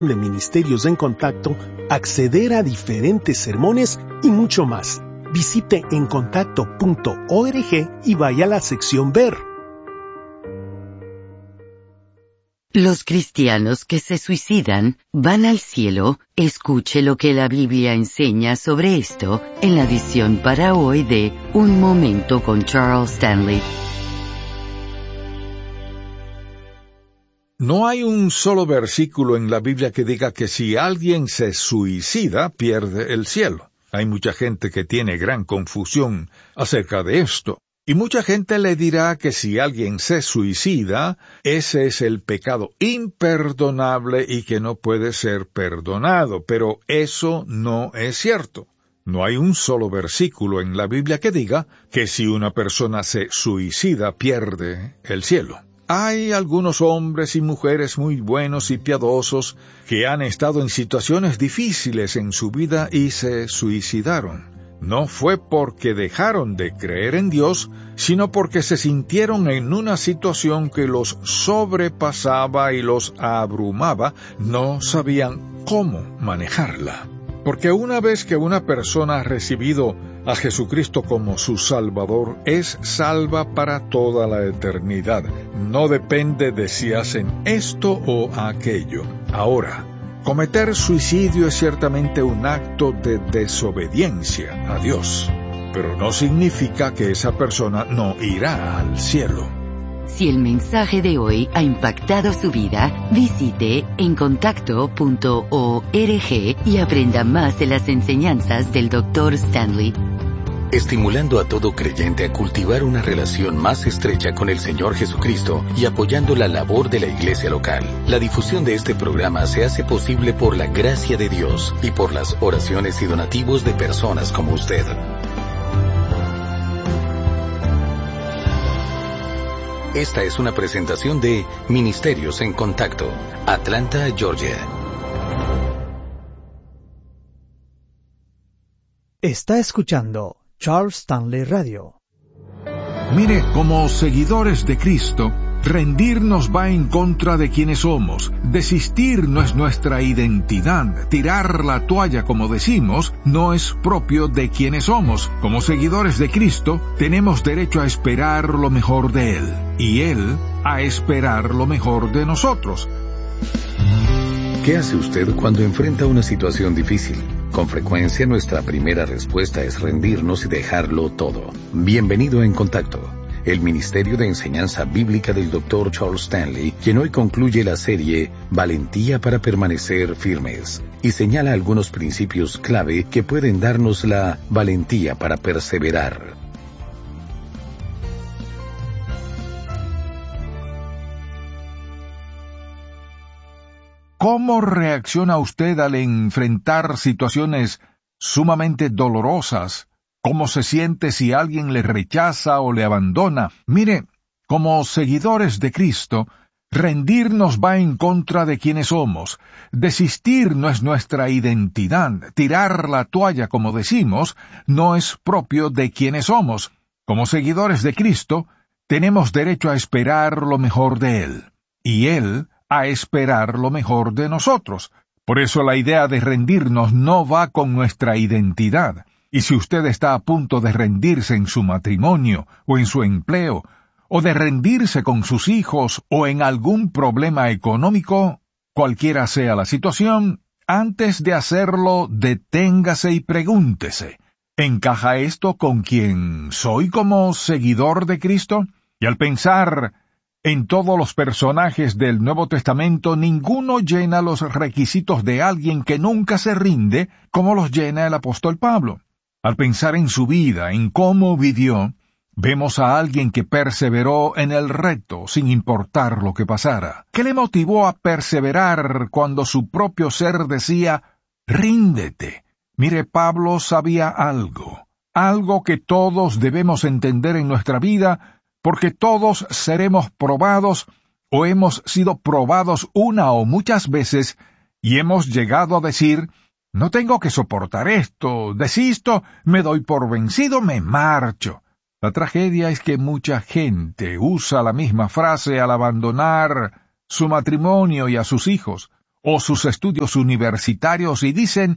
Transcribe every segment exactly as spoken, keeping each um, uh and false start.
de Ministerios en Contacto, acceder a diferentes sermones y mucho más. Visite encontacto punto org y vaya a la sección Ver. Los cristianos que se suicidan van al cielo. Escuche lo que la Biblia enseña sobre esto en la edición para hoy de Un Momento con Charles Stanley. No hay un solo versículo en la Biblia que diga que si alguien se suicida, pierde el cielo. Hay mucha gente que tiene gran confusión acerca de esto. Y mucha gente le dirá que si alguien se suicida, ese es el pecado imperdonable y que no puede ser perdonado. Pero eso no es cierto. No hay un solo versículo en la Biblia que diga que si una persona se suicida, pierde el cielo. Hay algunos hombres y mujeres muy buenos y piadosos que han estado en situaciones difíciles en su vida y se suicidaron. No fue porque dejaron de creer en Dios, sino porque se sintieron en una situación que los sobrepasaba y los abrumaba, no sabían cómo manejarla. Porque una vez que una persona ha recibido a Jesucristo como su Salvador, es salva para toda la eternidad. No depende de si hacen esto o aquello. Ahora, cometer suicidio es ciertamente un acto de desobediencia a Dios, pero no significa que esa persona no irá al cielo. Si el mensaje de hoy ha impactado su vida, visite encontacto punto org y aprenda más de las enseñanzas del doctor Stanley. Estimulando a todo creyente a cultivar una relación más estrecha con el Señor Jesucristo y apoyando la labor de la iglesia local. La difusión de este programa se hace posible por la gracia de Dios y por las oraciones y donativos de personas como usted. Esta es una presentación de Ministerios en Contacto, Atlanta, Georgia. Está escuchando Charles Stanley Radio. Mire, como seguidores de Cristo, rendirnos va en contra de quienes somos. Desistir no es nuestra identidad. Tirar la toalla, como decimos, no es propio de quienes somos. Como seguidores de Cristo, tenemos derecho a esperar lo mejor de Él, y Él a esperar lo mejor de nosotros. ¿Qué hace usted cuando enfrenta una situación difícil? Con frecuencia nuestra primera respuesta es rendirnos y dejarlo todo. Bienvenido en Contacto, el Ministerio de Enseñanza Bíblica del doctor Charles Stanley, quien hoy concluye la serie Valentía para permanecer firmes, y señala algunos principios clave que pueden darnos la valentía para perseverar. ¿Cómo reacciona usted al enfrentar situaciones sumamente dolorosas? ¿Cómo se siente si alguien le rechaza o le abandona? Mire, como seguidores de Cristo, rendirnos va en contra de quienes somos. Desistir no es nuestra identidad. Tirar la toalla, como decimos, no es propio de quienes somos. Como seguidores de Cristo, tenemos derecho a esperar lo mejor de Él, y Él a esperar lo mejor de nosotros. Por eso la idea de rendirnos no va con nuestra identidad. Y si usted está a punto de rendirse en su matrimonio, o en su empleo, o de rendirse con sus hijos, o en algún problema económico, cualquiera sea la situación, antes de hacerlo, deténgase y pregúntese, ¿encaja esto con quien soy como seguidor de Cristo? Y al pensar en todos los personajes del Nuevo Testamento, ninguno llena los requisitos de alguien que nunca se rinde, como los llena el apóstol Pablo. Al pensar en su vida, en cómo vivió, vemos a alguien que perseveró en el reto sin importar lo que pasara. ¿Qué le motivó a perseverar cuando su propio ser decía, ríndete? Mire, Pablo sabía algo, algo que todos debemos entender en nuestra vida, porque todos seremos probados o hemos sido probados una o muchas veces y hemos llegado a decir, no tengo que soportar esto, desisto, me doy por vencido, me marcho. La tragedia es que mucha gente usa la misma frase al abandonar su matrimonio y a sus hijos, o sus estudios universitarios y dicen,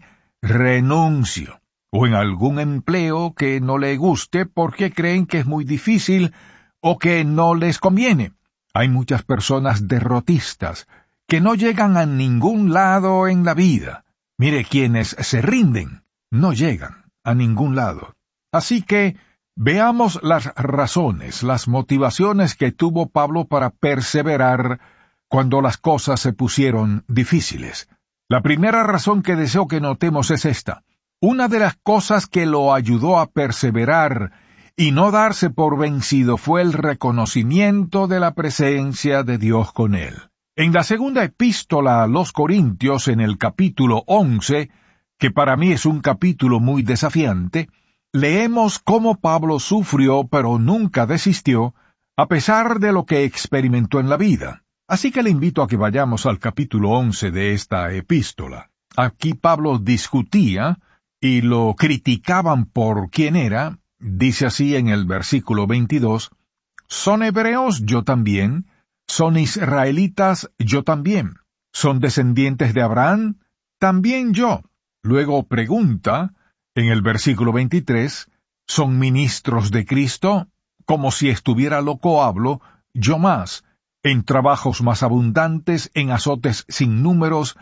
renuncio, o en algún empleo que no le guste porque creen que es muy difícil o que no les conviene. Hay muchas personas derrotistas que no llegan a ningún lado en la vida. Mire, quienes se rinden no llegan a ningún lado. Así que veamos las razones, las motivaciones que tuvo Pablo para perseverar cuando las cosas se pusieron difíciles. La primera razón que deseo que notemos es esta. Una de las cosas que lo ayudó a perseverar y no darse por vencido fue el reconocimiento de la presencia de Dios con él. En la segunda epístola a los Corintios, en el capítulo once, que para mí es un capítulo muy desafiante, leemos cómo Pablo sufrió pero nunca desistió, a pesar de lo que experimentó en la vida. Así que le invito a que vayamos al capítulo once de esta epístola. Aquí Pablo discutía y lo criticaban por quién era. Dice así en el versículo veintidós, «Son hebreos, yo también. Son israelitas, yo también. Son descendientes de Abraham, también yo». Luego pregunta, en el versículo veintitrés, «¿Son ministros de Cristo? Como si estuviera loco hablo, yo más, en trabajos más abundantes, en azotes sin números,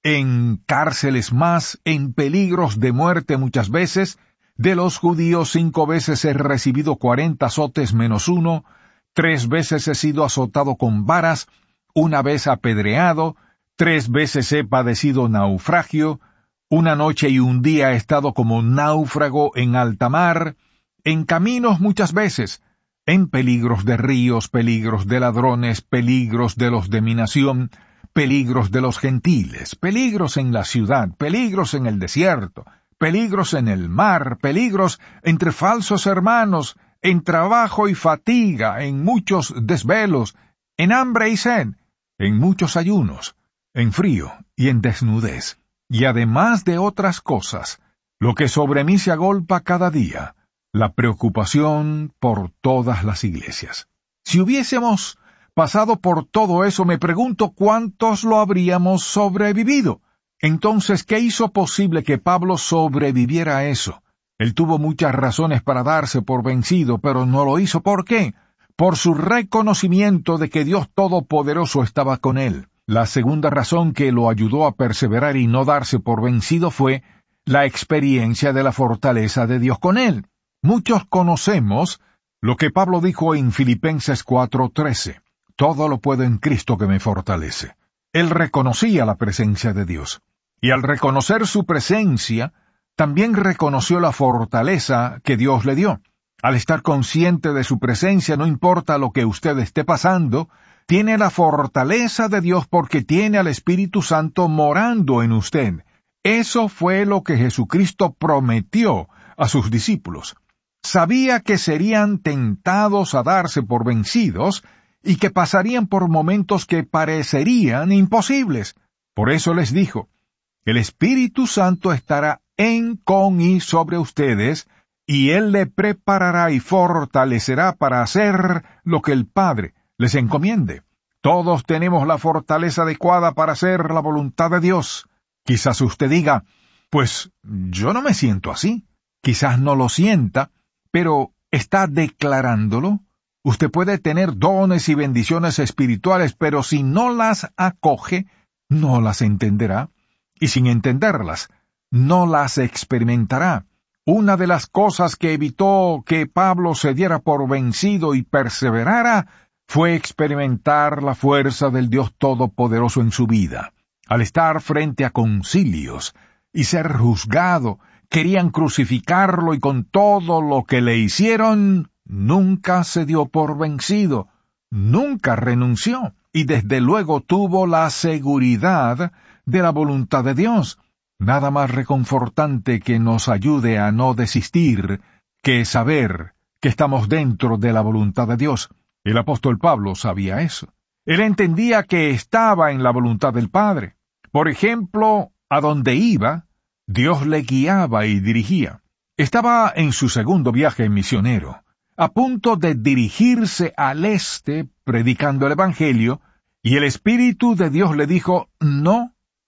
en cárceles más, en peligros de muerte muchas veces. De los judíos cinco veces he recibido cuarenta azotes menos uno, tres veces he sido azotado con varas, una vez apedreado, tres veces he padecido naufragio, una noche y un día he estado como náufrago en alta mar, en caminos muchas veces, en peligros de ríos, peligros de ladrones, peligros de los de mi nación, peligros de los gentiles, peligros en la ciudad, peligros en el desierto, peligros en el mar, peligros entre falsos hermanos, en trabajo y fatiga, en muchos desvelos, en hambre y sed, en muchos ayunos, en frío y en desnudez, y además de otras cosas, lo que sobre mí se agolpa cada día, la preocupación por todas las iglesias. Si hubiésemos pasado por todo eso, me pregunto cuántos lo habríamos sobrevivido. Entonces, ¿qué hizo posible que Pablo sobreviviera a eso? Él tuvo muchas razones para darse por vencido, pero no lo hizo. ¿Por qué? Por su reconocimiento de que Dios Todopoderoso estaba con él. La segunda razón que lo ayudó a perseverar y no darse por vencido fue la experiencia de la fortaleza de Dios con él. Muchos conocemos lo que Pablo dijo en Filipenses cuatro trece. Todo lo puedo en Cristo que me fortalece. Él reconocía la presencia de Dios. Y al reconocer su presencia, también reconoció la fortaleza que Dios le dio. Al estar consciente de su presencia, no importa lo que usted esté pasando, tiene la fortaleza de Dios porque tiene al Espíritu Santo morando en usted. Eso fue lo que Jesucristo prometió a sus discípulos. Sabía que serían tentados a darse por vencidos y que pasarían por momentos que parecerían imposibles. Por eso les dijo, el Espíritu Santo estará en, con y sobre ustedes, y Él le preparará y fortalecerá para hacer lo que el Padre les encomiende. Todos tenemos la fortaleza adecuada para hacer la voluntad de Dios. Quizás usted diga, pues yo no me siento así. Quizás no lo sienta, pero ¿está declarándolo? Usted puede tener dones y bendiciones espirituales, pero si no las acoge, no las entenderá. Y sin entenderlas, no las experimentará. Una de las cosas que evitó que Pablo se diera por vencido y perseverara fue experimentar la fuerza del Dios Todopoderoso en su vida. Al estar frente a concilios y ser juzgado, querían crucificarlo y con todo lo que le hicieron, nunca se dio por vencido, nunca renunció, y desde luego tuvo la seguridad de la voluntad de Dios. Nada más reconfortante que nos ayude a no desistir que saber que estamos dentro de la voluntad de Dios. El apóstol Pablo sabía eso. Él entendía que estaba en la voluntad del Padre. Por ejemplo, a donde iba, Dios le guiaba y dirigía. Estaba en su segundo viaje misionero, a punto de dirigirse al este predicando el Evangelio, y el Espíritu de Dios le dijo, no,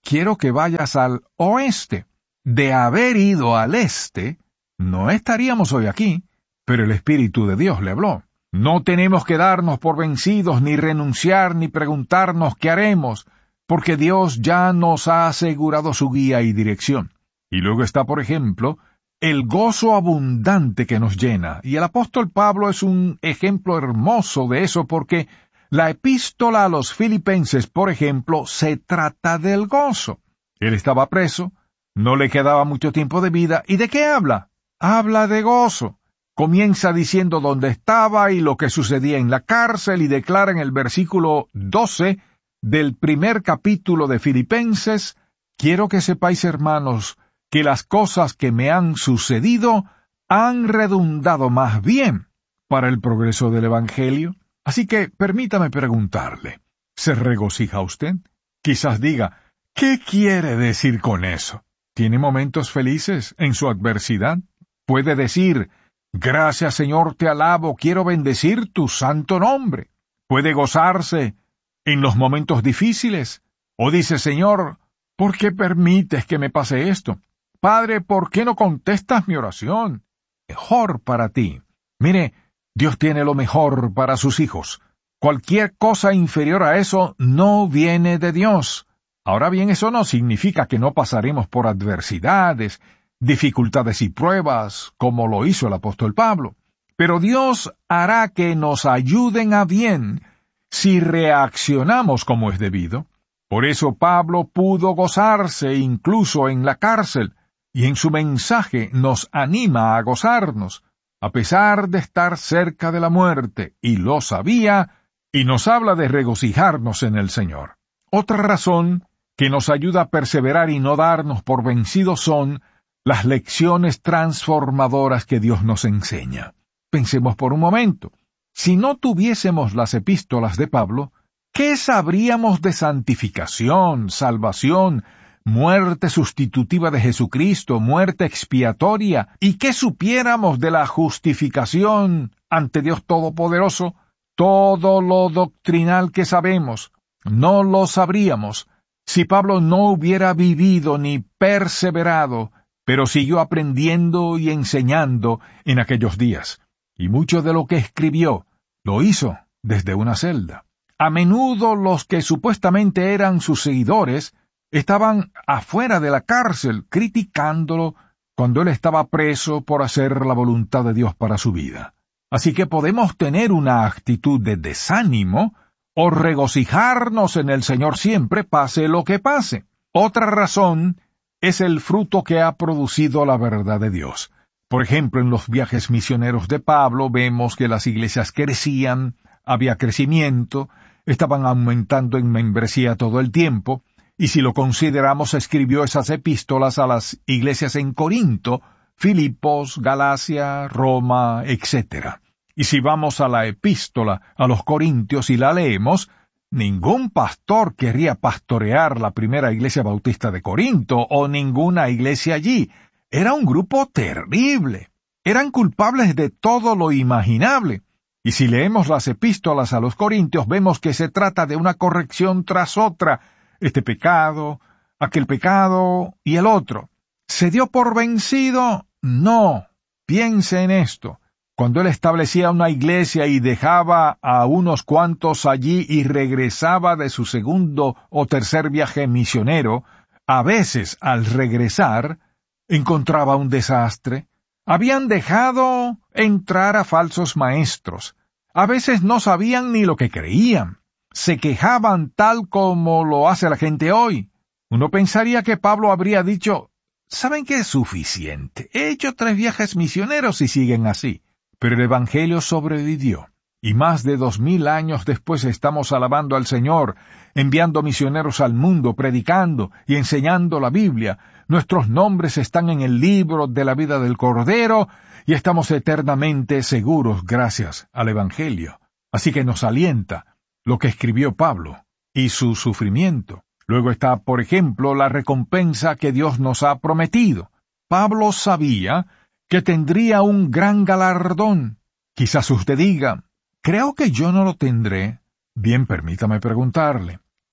quiero que vayas al oeste. De haber ido al este, no estaríamos hoy aquí, pero el Espíritu de Dios le habló. No tenemos que darnos por vencidos, ni renunciar, ni preguntarnos qué haremos, porque Dios ya nos ha asegurado su guía y dirección. Y luego está, por ejemplo, el gozo abundante que nos llena, y el apóstol Pablo es un ejemplo hermoso de eso, porque la epístola a los Filipenses, por ejemplo, se trata del gozo. Él estaba preso, no le quedaba mucho tiempo de vida, ¿y de qué habla? Habla de gozo. Comienza diciendo dónde estaba y lo que sucedía en la cárcel, y declara en el versículo doce del primer capítulo de Filipenses: quiero que sepáis, hermanos, que las cosas que me han sucedido han redundado más bien para el progreso del Evangelio. Así que permítame preguntarle, ¿se regocija usted? Quizás diga, ¿qué quiere decir con eso? ¿Tiene momentos felices en su adversidad? Puede decir, gracias Señor, te alabo, quiero bendecir tu santo nombre. Puede gozarse en los momentos difíciles. O dice, Señor, ¿por qué permites que me pase esto? Padre, ¿por qué no contestas mi oración? Mejor para ti. Mire, Dios tiene lo mejor para sus hijos. Cualquier cosa inferior a eso no viene de Dios. Ahora bien, eso no significa que no pasaremos por adversidades, dificultades y pruebas, como lo hizo el apóstol Pablo. Pero Dios hará que nos ayuden a bien si reaccionamos como es debido. Por eso Pablo pudo gozarse incluso en la cárcel, y en su mensaje nos anima a gozarnos, a pesar de estar cerca de la muerte, y lo sabía, y nos habla de regocijarnos en el Señor. Otra razón que nos ayuda a perseverar y no darnos por vencidos son las lecciones transformadoras que Dios nos enseña. Pensemos por un momento, si no tuviésemos las epístolas de Pablo, ¿qué sabríamos de santificación, salvación, muerte sustitutiva de Jesucristo, muerte expiatoria, y qué supiéramos de la justificación ante Dios Todopoderoso? Todo lo doctrinal que sabemos, no lo sabríamos si Pablo no hubiera vivido ni perseverado, pero siguió aprendiendo y enseñando en aquellos días. Y mucho de lo que escribió lo hizo desde una celda. A menudo los que supuestamente eran sus seguidores estaban afuera de la cárcel criticándolo cuando él estaba preso por hacer la voluntad de Dios para su vida. Así que podemos tener una actitud de desánimo o regocijarnos en el Señor siempre, pase lo que pase. Otra razón es el fruto que ha producido la verdad de Dios. Por ejemplo, en los viajes misioneros de Pablo vemos que las iglesias crecían, había crecimiento, estaban aumentando en membresía todo el tiempo, y si lo consideramos, escribió esas epístolas a las iglesias en Corinto, Filipos, Galacia, Roma, etcétera. Y si vamos a la epístola a los Corintios y la leemos, ningún pastor querría pastorear la primera iglesia bautista de Corinto o ninguna iglesia allí. Era un grupo terrible. Eran culpables de todo lo imaginable. Y si leemos las epístolas a los Corintios, vemos que se trata de una corrección tras otra. Este pecado, aquel pecado y el otro. ¿Se dio por vencido? No. Piense en esto. Cuando él establecía una iglesia y dejaba a unos cuantos allí y regresaba de su segundo o tercer viaje misionero, a veces al regresar encontraba un desastre. Habían dejado entrar a falsos maestros. A veces no sabían ni lo que creían. Se quejaban tal como lo hace la gente hoy. Uno pensaría que Pablo habría dicho, ¿saben qué es suficiente? He hecho tres viajes misioneros y siguen así. Pero el Evangelio sobrevivió, y más de dos mil años después estamos alabando al Señor, enviando misioneros al mundo, predicando y enseñando la Biblia. Nuestros nombres están en el libro de la vida del Cordero, y estamos eternamente seguros gracias al Evangelio. Así que nos alienta lo que escribió Pablo y su sufrimiento. Luego está, por ejemplo, la recompensa que Dios nos ha prometido. Pablo sabía que tendría un gran galardón. Quizás usted diga, creo que yo no lo tendré. Bien, permítame preguntarle,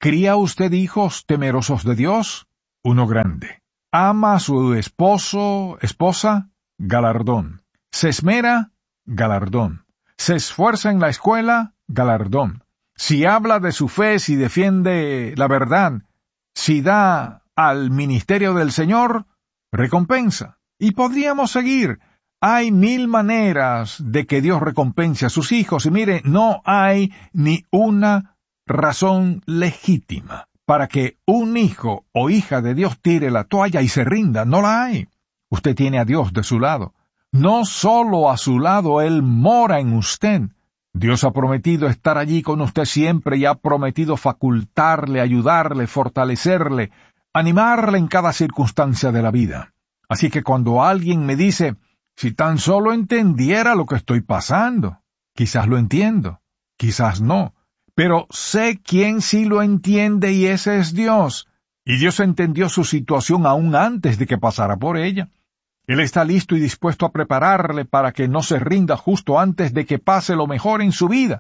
¿Cría usted hijos temerosos de Dios? Uno grande. ¿Ama a su esposo, esposa? Galardón. ¿Se esmera? Galardón. ¿Se esfuerza en la escuela? Galardón. Si habla de su fe, si defiende la verdad, si da al ministerio del Señor, recompensa. Y podríamos seguir. Hay mil maneras de que Dios recompense a sus hijos, y mire, no hay ni una razón legítima para que un hijo o hija de Dios tire la toalla y se rinda. No la hay. Usted tiene a Dios de su lado. No solo a su lado, Él mora en usted. Dios ha prometido estar allí con usted siempre y ha prometido facultarle, ayudarle, fortalecerle, animarle en cada circunstancia de la vida. Así que cuando alguien me dice, si tan solo entendiera lo que estoy pasando, quizás lo entiendo, quizás no, pero sé quién sí lo entiende y ese es Dios. Y Dios entendió su situación aún antes de que pasara por ella. Él está listo y dispuesto a prepararle para que no se rinda justo antes de que pase lo mejor en su vida.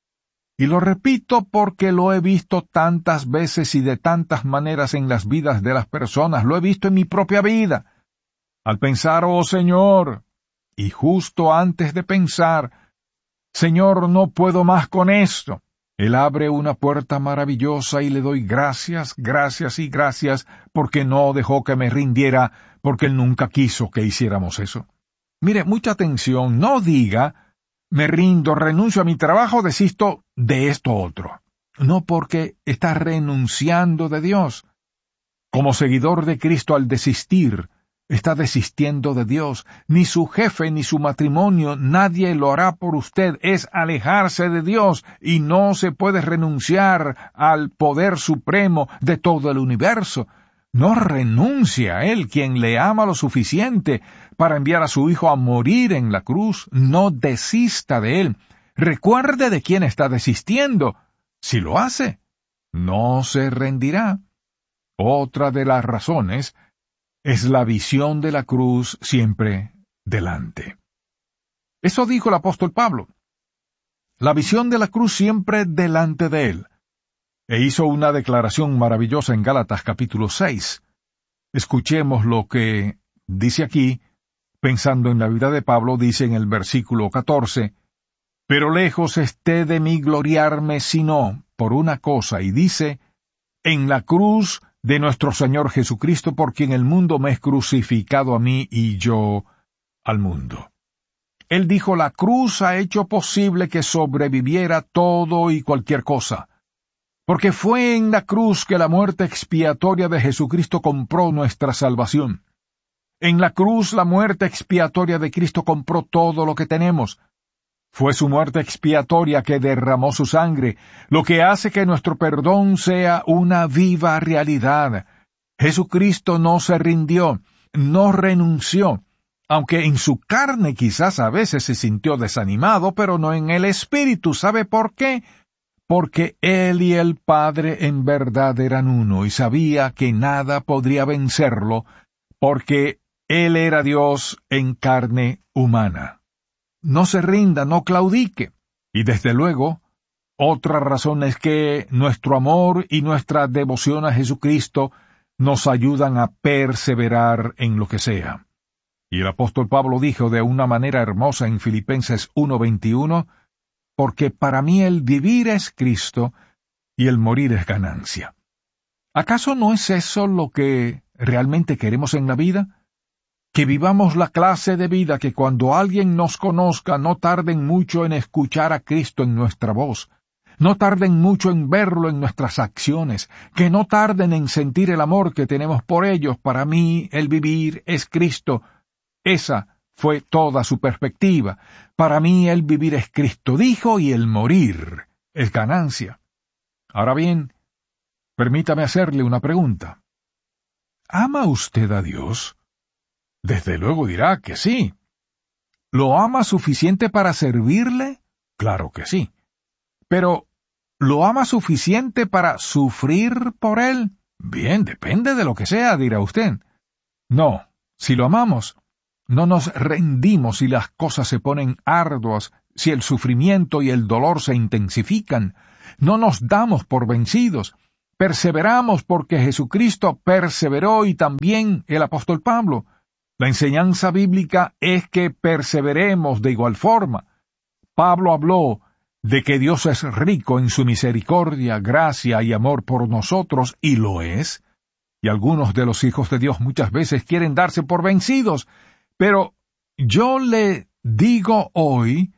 Y lo repito porque lo he visto tantas veces y de tantas maneras en las vidas de las personas. Lo he visto en mi propia vida. Al pensar, oh Señor, y justo antes de pensar, Señor, no puedo más con esto, Él abre una puerta maravillosa y le doy gracias, gracias y gracias, porque no dejó que me rindiera, porque Él nunca quiso que hiciéramos eso. Mire, mucha atención, no diga, me rindo, renuncio a mi trabajo, desisto de esto otro. No, porque está renunciando de Dios. Como seguidor de Cristo, al desistir, está desistiendo de Dios. Ni su jefe ni su matrimonio, nadie lo hará por usted. Es alejarse de Dios y no se puede renunciar al poder supremo de todo el universo. No renuncie a Él, quien le ama lo suficiente para enviar a su Hijo a morir en la cruz. No desista de Él. Recuerde de quién está desistiendo. Si lo hace, no se rendirá. Otra de las razones es la visión de la cruz siempre delante. Eso dijo el apóstol Pablo. La visión de la cruz siempre delante de él. E hizo una declaración maravillosa en Gálatas capítulo seis. Escuchemos lo que dice aquí, pensando en la vida de Pablo, dice en el versículo catorce, «Pero lejos esté de mí gloriarme, sino por una cosa», y dice, «en la cruz de nuestro Señor Jesucristo, por quien el mundo me es crucificado a mí y yo al mundo». Él dijo, la cruz ha hecho posible que sobreviviera todo y cualquier cosa, porque fue en la cruz que la muerte expiatoria de Jesucristo compró nuestra salvación. En la cruz la muerte expiatoria de Cristo compró todo lo que tenemos. Fue su muerte expiatoria que derramó su sangre, lo que hace que nuestro perdón sea una viva realidad. Jesucristo no se rindió, no renunció, aunque en su carne quizás a veces se sintió desanimado, pero no en el espíritu. ¿Sabe por qué? Porque Él y el Padre en verdad eran uno, y sabía que nada podría vencerlo, porque Él era Dios en carne humana. No se rinda, no claudique. Y desde luego, otra razón es que nuestro amor y nuestra devoción a Jesucristo nos ayudan a perseverar en lo que sea. Y el apóstol Pablo dijo de una manera hermosa en Filipenses uno veintiuno, «Porque para mí el vivir es Cristo y el morir es ganancia». ¿Acaso no es eso lo que realmente queremos en la vida? Que vivamos la clase de vida que cuando alguien nos conozca no tarden mucho en escuchar a Cristo en nuestra voz, no tarden mucho en verlo en nuestras acciones, que no tarden en sentir el amor que tenemos por ellos. Para mí el vivir es Cristo. Esa fue toda su perspectiva. Para mí el vivir es Cristo, dijo, y el morir es ganancia. Ahora bien, permítame hacerle una pregunta. ¿Ama usted a Dios? Desde luego dirá que sí. ¿Lo ama suficiente para servirle? Claro que sí. Pero, ¿lo ama suficiente para sufrir por él? Bien, depende de lo que sea, dirá usted. No, si lo amamos, no nos rendimos si las cosas se ponen arduas, si el sufrimiento y el dolor se intensifican. No nos damos por vencidos. perseveramos porque Jesucristo perseveró y también el apóstol Pablo. La enseñanza bíblica es que perseveremos de igual forma. Pablo habló de que Dios es rico en su misericordia, gracia y amor por nosotros, y lo es. Y algunos de los hijos de Dios muchas veces quieren darse por vencidos, pero yo le digo hoy,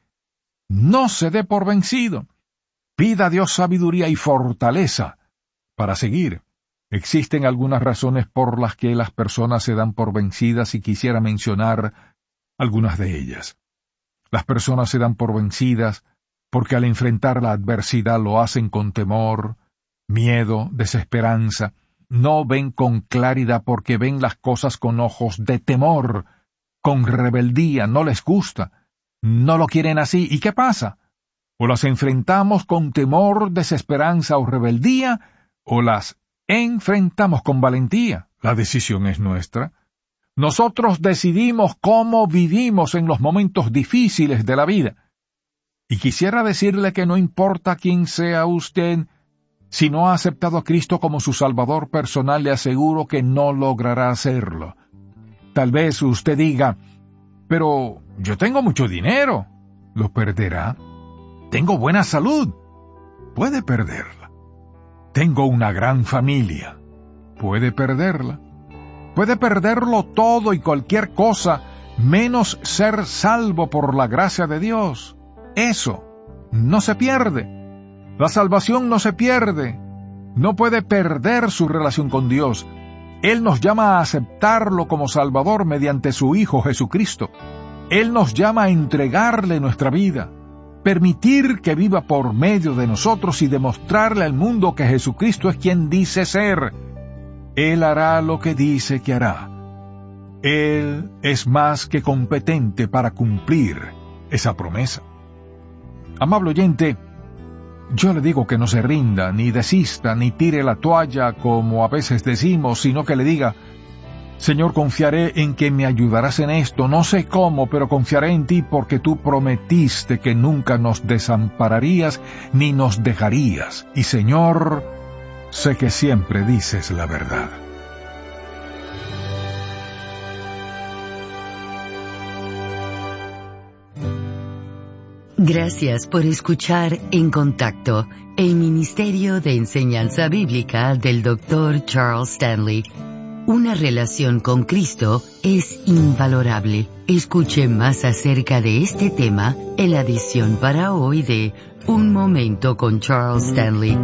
no se dé por vencido. Pida a Dios sabiduría y fortaleza para seguir. Existen algunas razones por las que las personas se dan por vencidas y quisiera mencionar algunas de ellas. Las personas se dan por vencidas porque al enfrentar la adversidad lo hacen con temor, miedo, desesperanza. No ven con claridad porque ven las cosas con ojos de temor, con rebeldía, no les gusta, no lo quieren así. ¿Y qué pasa? O las enfrentamos con temor, desesperanza o rebeldía, o las enfrentamos con valentía. La decisión es nuestra. Nosotros decidimos cómo vivimos en los momentos difíciles de la vida. Y quisiera decirle que no importa quién sea usted, si no ha aceptado a Cristo como su Salvador personal, le aseguro que no logrará hacerlo. Tal vez usted diga, pero yo tengo mucho dinero. ¿Lo perderá? Tengo buena salud. Puede perderla. Tengo una gran familia. Puede perderla. Puede perderlo todo y cualquier cosa, menos ser salvo por la gracia de Dios. Eso no se pierde. La salvación no se pierde. No puede perder su relación con Dios. Él nos llama a aceptarlo como Salvador mediante su Hijo Jesucristo. Él nos llama a entregarle nuestra vida, permitir que viva por medio de nosotros y demostrarle al mundo que Jesucristo es quien dice ser. Él hará lo que dice que hará. Él es más que competente para cumplir esa promesa. Amable oyente, yo le digo que no se rinda, ni desista, ni tire la toalla como a veces decimos, sino que le diga, Señor, confiaré en que me ayudarás en esto, no sé cómo, pero confiaré en ti porque tú prometiste que nunca nos desampararías ni nos dejarías. Y Señor, sé que siempre dices la verdad. Gracias por escuchar En Contacto, el Ministerio de Enseñanza Bíblica del doctor Charles Stanley. Una relación con Cristo es invalorable. Escuche más acerca de este tema en la edición para hoy de Un Momento con Charles Stanley.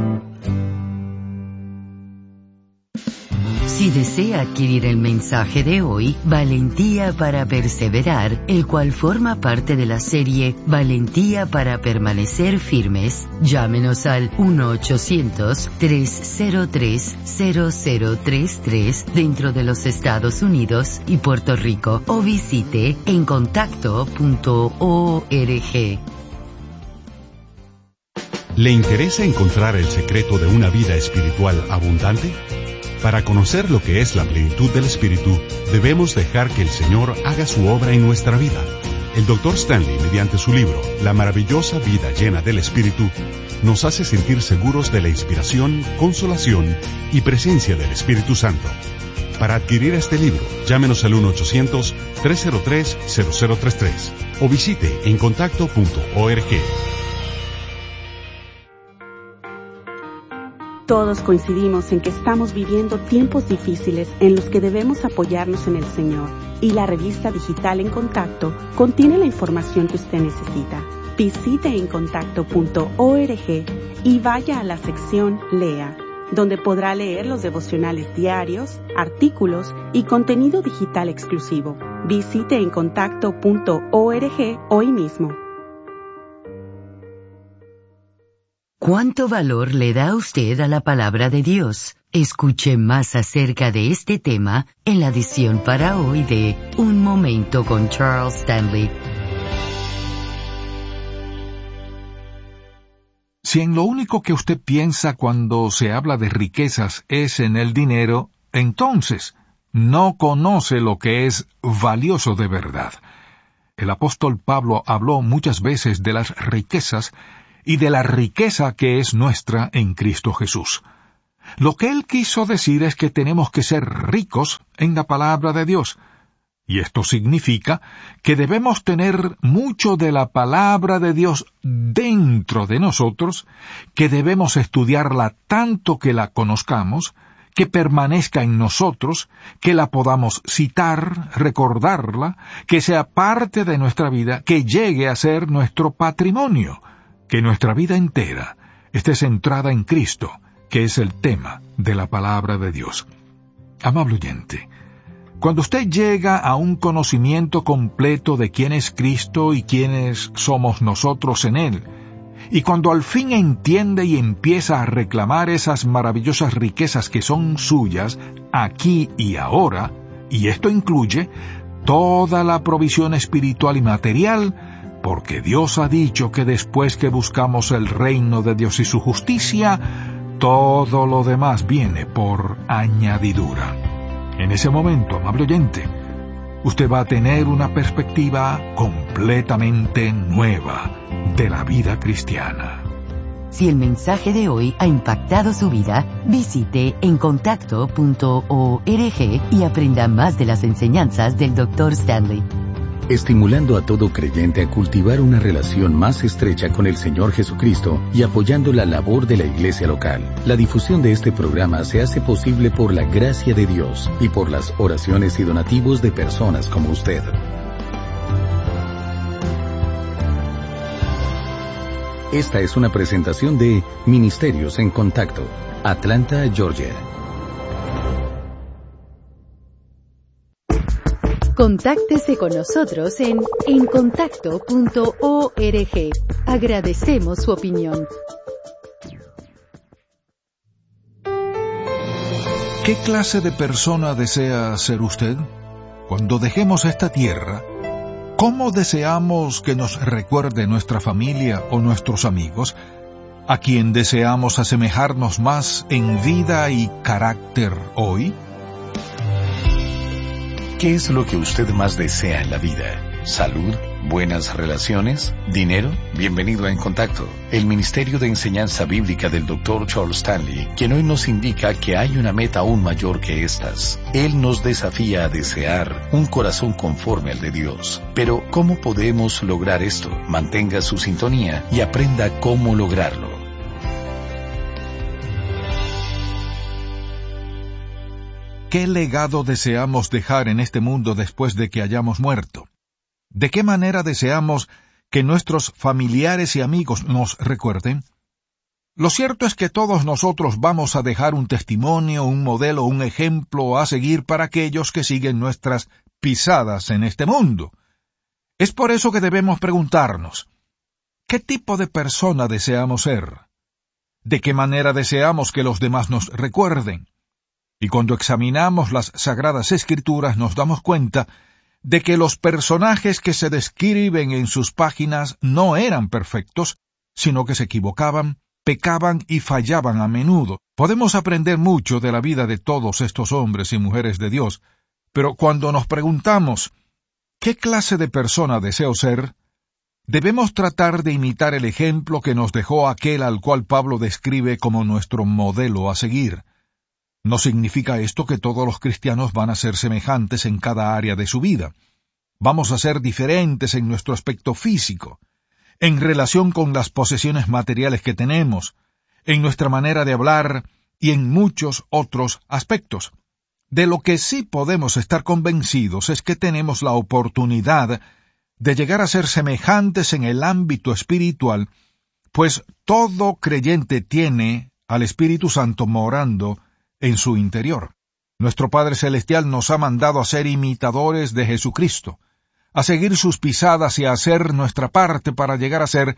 Si desea adquirir el mensaje de hoy, Valentía para Perseverar, el cual forma parte de la serie Valentía para Permanecer Firmes, llámenos al uno ochocientos, tres cero tres, cero cero tres tres dentro de los Estados Unidos y Puerto Rico o visite en contacto punto org. ¿Le interesa encontrar el secreto de una vida espiritual abundante? Para conocer lo que es la plenitud del Espíritu, debemos dejar que el Señor haga su obra en nuestra vida. El doctor Stanley, mediante su libro, La maravillosa vida llena del Espíritu, nos hace sentir seguros de la inspiración, consolación y presencia del Espíritu Santo. Para adquirir este libro, llámenos al uno ochocientos, tres cero tres, cero cero tres tres o visite en contacto punto org. Todos coincidimos en que estamos viviendo tiempos difíciles en los que debemos apoyarnos en el Señor, y la revista digital En Contacto contiene la información que usted necesita. Visite en contacto punto org y vaya a la sección Lea, donde podrá leer los devocionales diarios, artículos y contenido digital exclusivo. Visite en contacto punto org hoy mismo. ¿Cuánto valor le da usted a la palabra de Dios? Escuche más acerca de este tema en la edición para hoy de Un Momento con Charles Stanley. Si en lo único que usted piensa cuando se habla de riquezas es en el dinero, entonces no conoce lo que es valioso de verdad. El apóstol Pablo habló muchas veces de las riquezas y de la riqueza que es nuestra en Cristo Jesús. Lo que él quiso decir es que tenemos que ser ricos en la palabra de Dios. Y esto significa que debemos tener mucho de la palabra de Dios dentro de nosotros, que debemos estudiarla tanto que la conozcamos, que permanezca en nosotros, que la podamos citar, recordarla, que sea parte de nuestra vida, que llegue a ser nuestro patrimonio, que nuestra vida entera esté centrada en Cristo, que es el tema de la palabra de Dios. Amable oyente, cuando usted llega a un conocimiento completo de quién es Cristo y quiénes somos nosotros en Él, y cuando al fin entiende y empieza a reclamar esas maravillosas riquezas que son suyas aquí y ahora, y esto incluye toda la provisión espiritual y material, porque Dios ha dicho que después que buscamos el reino de Dios y su justicia, todo lo demás viene por añadidura. En ese momento, amable oyente, usted va a tener una perspectiva completamente nueva de la vida cristiana. Si el mensaje de hoy ha impactado su vida, visite encontacto punto org y aprenda más de las enseñanzas del doctor Stanley. Estimulando a todo creyente a cultivar una relación más estrecha con el Señor Jesucristo y apoyando la labor de la iglesia local. La difusión de este programa se hace posible por la gracia de Dios y por las oraciones y donativos de personas como usted. Esta es una presentación de Ministerios en Contacto, Atlanta, Georgia. Contáctese con nosotros en encontacto punto org. Agradecemos su opinión. ¿Qué clase de persona desea ser usted? Cuando dejemos esta tierra, ¿cómo deseamos que nos recuerde nuestra familia o nuestros amigos, a quien deseamos asemejarnos más en vida y carácter hoy? ¿Qué es lo que usted más desea en la vida? ¿Salud? ¿Buenas relaciones? ¿Dinero? Bienvenido a En Contacto, el Ministerio de Enseñanza Bíblica del doctor Charles Stanley, quien hoy nos indica que hay una meta aún mayor que estas. Él nos desafía a desear un corazón conforme al de Dios. Pero, ¿cómo podemos lograr esto? Mantenga su sintonía y aprenda cómo lograrlo. ¿Qué legado deseamos dejar en este mundo después de que hayamos muerto? ¿De qué manera deseamos que nuestros familiares y amigos nos recuerden? Lo cierto es que todos nosotros vamos a dejar un testimonio, un modelo, un ejemplo a seguir para aquellos que siguen nuestras pisadas en este mundo. Es por eso que debemos preguntarnos, ¿qué tipo de persona deseamos ser? ¿De qué manera deseamos que los demás nos recuerden? Y cuando examinamos las Sagradas Escrituras nos damos cuenta de que los personajes que se describen en sus páginas no eran perfectos, sino que se equivocaban, pecaban y fallaban a menudo. Podemos aprender mucho de la vida de todos estos hombres y mujeres de Dios, pero cuando nos preguntamos, ¿qué clase de persona deseo ser?, debemos tratar de imitar el ejemplo que nos dejó aquel al cual Pablo describe como nuestro modelo a seguir. No significa esto que todos los cristianos van a ser semejantes en cada área de su vida. Vamos a ser diferentes en nuestro aspecto físico, en relación con las posesiones materiales que tenemos, en nuestra manera de hablar y en muchos otros aspectos. De lo que sí podemos estar convencidos es que tenemos la oportunidad de llegar a ser semejantes en el ámbito espiritual, pues todo creyente tiene al Espíritu Santo morando en su interior. Nuestro Padre Celestial nos ha mandado a ser imitadores de Jesucristo, a seguir sus pisadas y a hacer nuestra parte para llegar a ser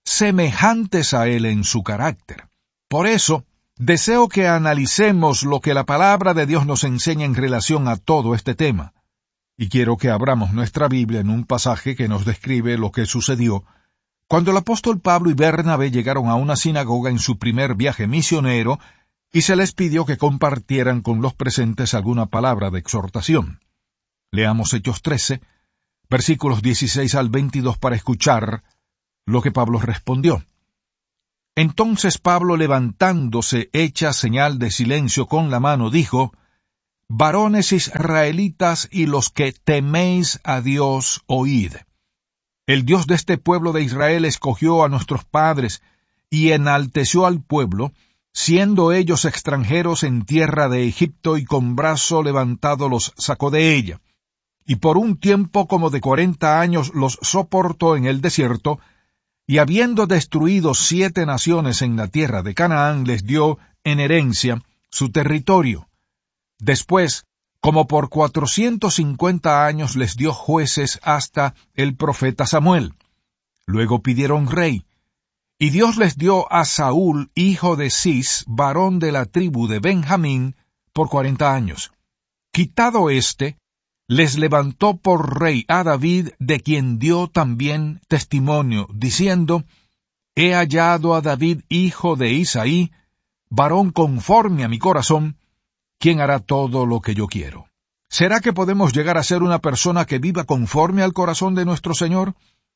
semejantes a Él en su carácter. Por eso, deseo que analicemos lo que la palabra de Dios nos enseña en relación a todo este tema. Y quiero que abramos nuestra Biblia en un pasaje que nos describe lo que sucedió cuando el apóstol Pablo y Bernabé llegaron a una sinagoga en su primer viaje misionero y se les pidió que compartieran con los presentes alguna palabra de exhortación. Leamos Hechos trece, versículos dieciséis al veintidós para escuchar lo que Pablo respondió. Entonces Pablo, levantándose, hecha señal de silencio con la mano, dijo: Varones israelitas y los que teméis a Dios, oíd. El Dios de este pueblo de Israel escogió a nuestros padres y enalteció al pueblo, siendo ellos extranjeros en tierra de Egipto, y con brazo levantado los sacó de ella. Y por un tiempo como de cuarenta años los soportó en el desierto, y habiendo destruido siete naciones en la tierra de Canaán, les dio en herencia su territorio. Después, como por cuatrocientos cincuenta años, les dio jueces hasta el profeta Samuel. Luego pidieron rey, y Dios les dio a Saúl, hijo de Cis, varón de la tribu de Benjamín, por cuarenta años. Quitado éste, les levantó por rey a David, de quien dio también testimonio, diciendo: He hallado a David, hijo de Isaí, varón conforme a mi corazón, quien hará todo lo que yo quiero. ¿Será que podemos llegar a ser una persona que viva conforme al corazón de nuestro Señor?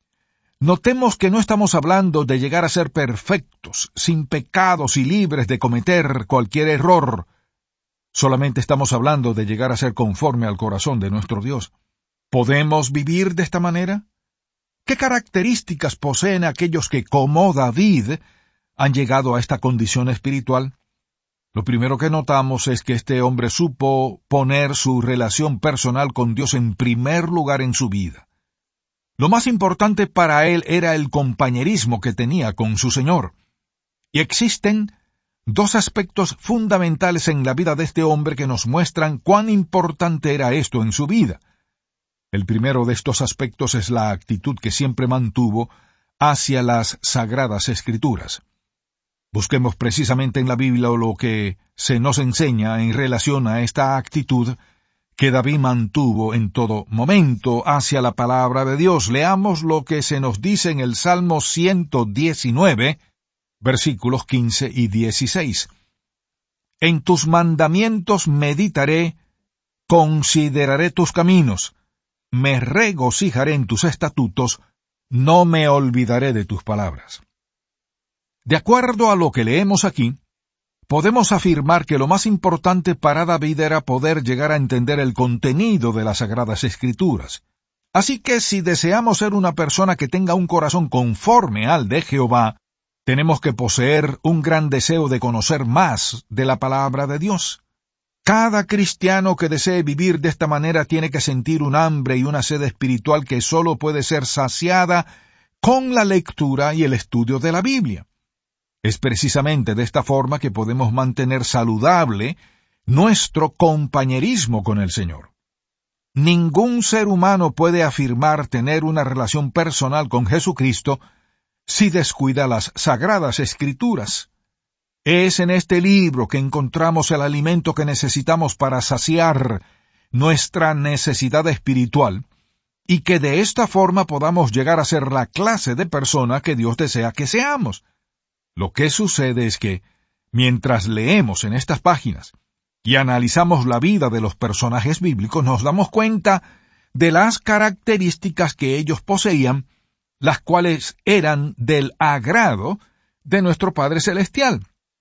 Notemos que no estamos hablando de llegar a ser perfectos, sin pecados y libres de cometer cualquier error. Solamente estamos hablando de llegar a ser conforme al corazón de nuestro Dios. ¿Podemos vivir de esta manera? ¿Qué características poseen aquellos que, como David, han llegado a esta condición espiritual? Lo primero que notamos es que este hombre supo poner su relación personal con Dios en primer lugar en su vida. Lo más importante para él era el compañerismo que tenía con su Señor. Y existen dos aspectos fundamentales en la vida de este hombre que nos muestran cuán importante era esto en su vida. El primero de estos aspectos es la actitud que siempre mantuvo hacia las Sagradas Escrituras. Busquemos precisamente en la Biblia lo que se nos enseña en relación a esta actitud que David mantuvo en todo momento hacia la palabra de Dios. Leamos lo que se nos dice en el Salmo ciento diecinueve, versículos quince y dieciséis. En tus mandamientos meditaré, consideraré tus caminos, me regocijaré en tus estatutos, no me olvidaré de tus palabras. De acuerdo a lo que leemos aquí, podemos afirmar que lo más importante para David era poder llegar a entender el contenido de las Sagradas Escrituras. Así que si deseamos ser una persona que tenga un corazón conforme al de Jehová, tenemos que poseer un gran deseo de conocer más de la palabra de Dios. Cada cristiano que desee vivir de esta manera tiene que sentir un hambre y una sed espiritual que solo puede ser saciada con la lectura y el estudio de la Biblia. Es precisamente de esta forma que podemos mantener saludable nuestro compañerismo con el Señor. Ningún ser humano puede afirmar tener una relación personal con Jesucristo si descuida las Sagradas Escrituras. Es en este libro que encontramos el alimento que necesitamos para saciar nuestra necesidad espiritual, y que de esta forma podamos llegar a ser la clase de persona que Dios desea que seamos. Lo que sucede es que, mientras leemos en estas páginas y analizamos la vida de los personajes bíblicos, nos damos cuenta de las características que ellos poseían, las cuales eran del agrado de nuestro Padre Celestial.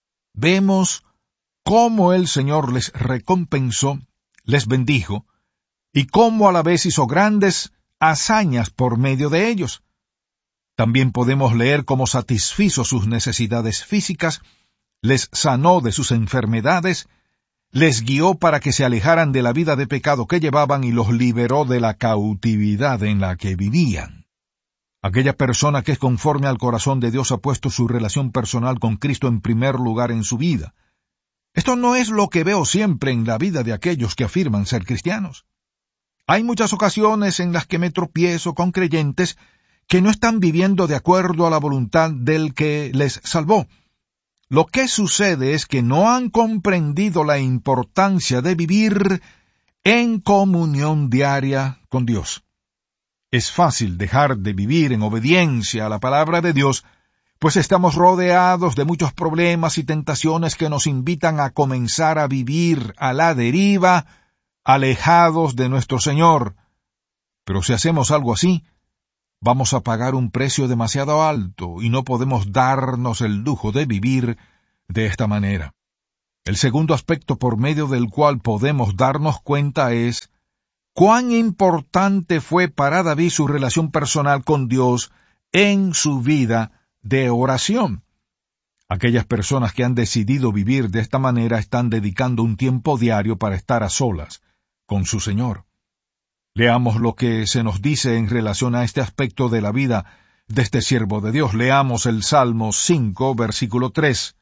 Vemos cómo el Señor les recompensó, les bendijo, y cómo a la vez hizo grandes hazañas por medio de ellos. También podemos leer cómo satisfizo sus necesidades físicas, les sanó de sus enfermedades, les guió para que se alejaran de la vida de pecado que llevaban y los liberó de la cautividad en la que vivían. Aquella persona que es conforme al corazón de Dios ha puesto su relación personal con Cristo en primer lugar en su vida. Esto no es lo que veo siempre en la vida de aquellos que afirman ser cristianos. Hay muchas ocasiones en las que me tropiezo con creyentes que no están viviendo de acuerdo a la voluntad del que les salvó. Lo que sucede es que no han comprendido la importancia de vivir en comunión diaria con Dios. Es fácil dejar de vivir en obediencia a la palabra de Dios, pues estamos rodeados de muchos problemas y tentaciones que nos invitan a comenzar a vivir a la deriva, alejados de nuestro Señor. Pero si hacemos algo así, vamos a pagar un precio demasiado alto y no podemos darnos el lujo de vivir de esta manera. El segundo aspecto por medio del cual podemos darnos cuenta es cuán importante fue para David su relación personal con Dios en su vida de oración. Aquellas personas que han decidido vivir de esta manera están dedicando un tiempo diario para estar a solas con su Señor. Leamos lo que se nos dice en relación a este aspecto de la vida de este siervo de Dios. Leamos el Salmo cinco, versículo tres.